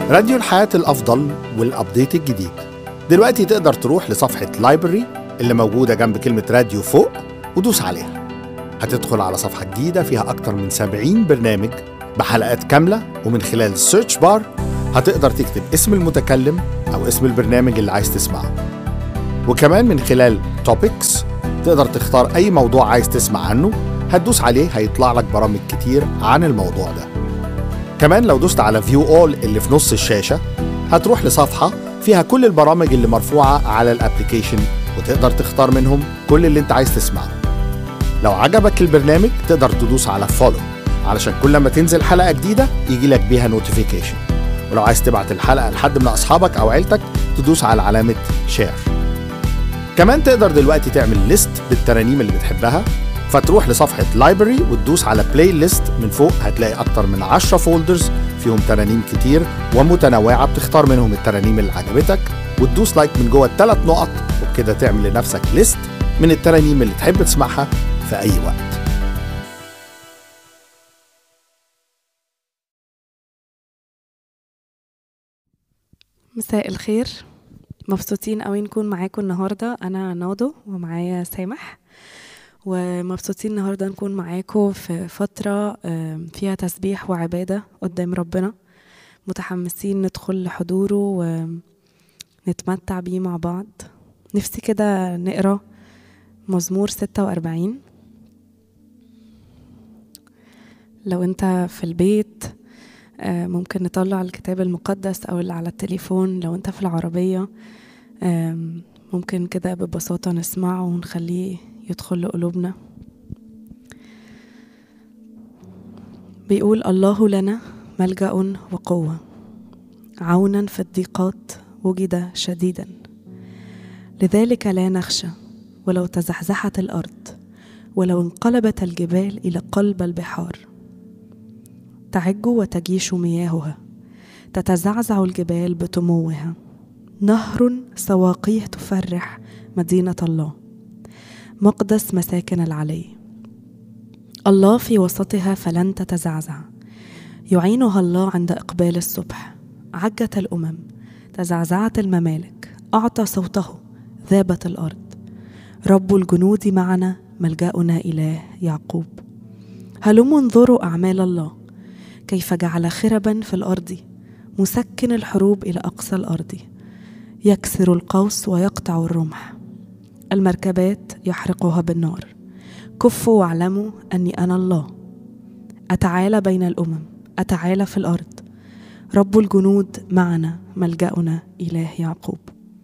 راديو الحياة الأفضل والأبديت الجديد. دلوقتي تقدر تروح لصفحة لايبرري اللي موجودة جنب كلمة راديو فوق ودوس عليها. هتدخل على صفحة جديدة فيها أكتر من 70 برنامج بحلقات كاملة، ومن خلال السيرش بار هتقدر تكتب اسم المتكلم أو اسم البرنامج اللي عايز تسمعه. وكمان من خلال توبكس تقدر تختار أي موضوع عايز تسمع عنه، هتدوس عليه هيطلع لك برامج كتير عن الموضوع ده. كمان لو دوست على فيو اول اللي في نص الشاشة هتروح لصفحة فيها كل البرامج اللي مرفوعة على الابليكيشن، وتقدر تختار منهم كل اللي انت عايز تسمعه. لو عجبك البرنامج تقدر تدوس على فولو علشان كل ما تنزل حلقة جديدة يجي لك بيها نوتيفيكيشن. ولو عايز تبعت الحلقة لحد من أصحابك أو عيلتك تدوس على علامة شير. كمان تقدر دلوقتي تعمل ليست بالترانيم اللي بتحبها، فتروح لصفحة لايبرري وتدوس على بلاي ليست. من فوق هتلاقي أكتر من 10 فولدرز فيهم ترانيم كتير ومتنوعة، بتختار منهم الترانيم اللي عجبتك وتدوس لايك من جوه ال3 نقط، وبكده تعمل لنفسك ليست من الترانيم اللي تحب تسمعها في أي وقت. مساء الخير، مبسوطين قوي نكون معاكم النهاردة. أنا نادو ومعايا سامح، ومبسوطين النهاردة نكون معاكم في فترة فيها تسبيح وعبادة قدام ربنا. متحمسين ندخل لحضوره ونتمتع بيه مع بعض. نفسي كده نقرأ مزمور 46. لو انت في البيت ممكن نطلع الكتاب المقدس أو اللي على التليفون. لو انت في العربية ممكن كده ببساطة نسمعه ونخليه يدخل لقلوبنا. بيقول: الله لنا ملجأ وقوة، عونا في الضيقات وجد شديدا، لذلك لا نخشى ولو تزحزحت الأرض ولو انقلبت الجبال إلى قلب البحار. تعج وتجيش مياهها، تتزعزع الجبال بتموها، نهر سواقيه تفرح مدينة الله، مقدس مساكن العلي. الله في وسطها فلن تتزعزع، يعينها الله عند إقبال الصبح. عجت الأمم، تزعزعت الممالك، أعطى صوته، ذابت الأرض. رب الجنود معنا، ملجأنا إله يعقوب. هلموا انظروا أعمال الله، كيف جعل خربا في الأرض، مسكن الحروب إلى أقصى الأرض. يكسر القوس ويقطع الرمح، المركبات يحرقها بالنار. كفوا واعلموا أني أنا الله، أتعالى بين الأمم، أتعالى في الأرض. رب الجنود معنا، ملجأنا إله يعقوب.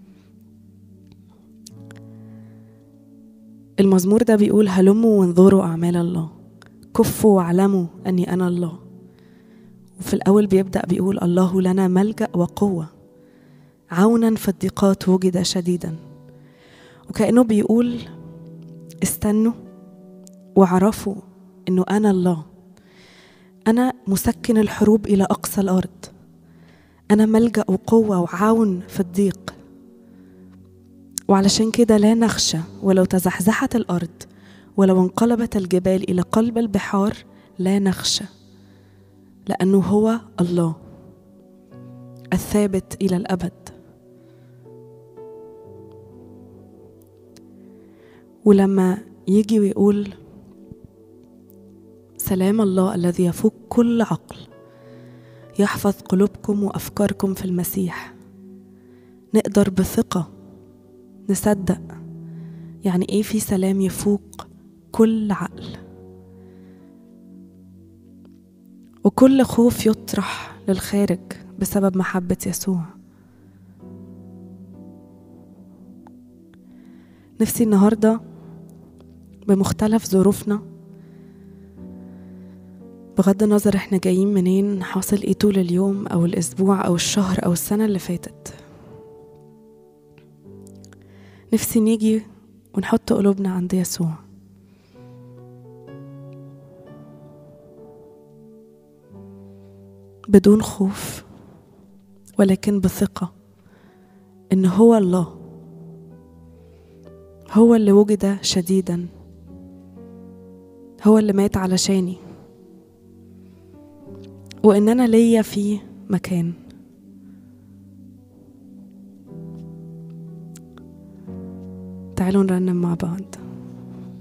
المزمور ده بيقول: هلموا وانظروا أعمال الله، كفوا واعلموا أني أنا الله. وفي الأول بيبدأ بيقول: الله لنا ملجأ وقوة، عونا في الضيقات وجد شديدا. وكأنه بيقول: استنوا وعرفوا أنه أنا الله، أنا مسكن الحروب إلى أقصى الأرض، أنا ملجأ وقوة وعون في الضيق. وعلشان كده لا نخشى ولو تزحزحت الأرض ولو انقلبت الجبال إلى قلب البحار. لا نخشى لأنه هو الله الثابت إلى الأبد. ولما يجي ويقول: سلام الله الذي يفوق كل عقل يحفظ قلوبكم وأفكاركم في المسيح، نقدر بثقة نصدق يعني إيه في سلام يفوق كل عقل، وكل خوف يطرح للخارج بسبب محبة يسوع. نفسي النهاردة بمختلف ظروفنا، بغض النظر احنا جايين منين، حاصل ايه طول اليوم او الاسبوع او الشهر او السنة اللي فاتت، نفسي نيجي ونحط قلوبنا عند يسوع. بدون خوف ولكن بثقة إن هو الله، هو اللي وجد شديدا، هو اللي مات علشاني، وإن أنا ليا فيه مكان، تعالوا نرنم مع بعض.